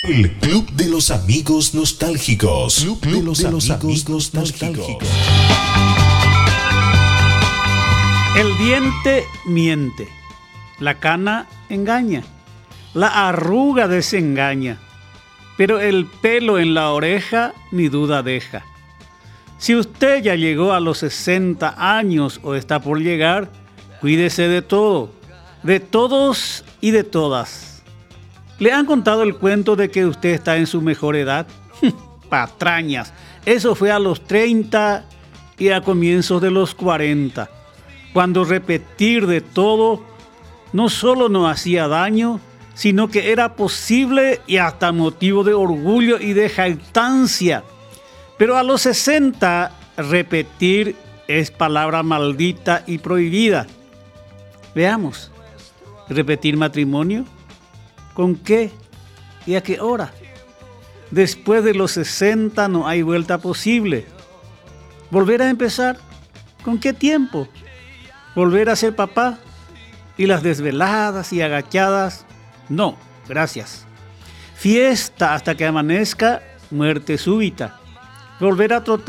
El Club de los Amigos Nostálgicos. Club de los Amigos Nostálgicos. El diente miente, la cana engaña, la arruga desengaña, pero el pelo en la oreja ni duda deja. Si usted ya llegó a los 60 años o está por llegar, cuídese de todo, de todos y de todas. ¿Le han contado el cuento de que usted está en su mejor edad? Patrañas, eso fue a los 30 y a comienzos de los 40, cuando repetir de todo no solo no hacía daño, sino que era posible y hasta motivo de orgullo y de jactancia. Pero a los 60, repetir es palabra maldita y prohibida. Veamos, ¿repetir matrimonio? ¿Con qué? ¿Y a qué hora? Después de los 60 no hay vuelta posible. ¿Volver a empezar? ¿Con qué tiempo? ¿Volver a ser papá? ¿Y las desveladas y agachadas? No, gracias. Fiesta hasta que amanezca, muerte súbita. Volver a trotar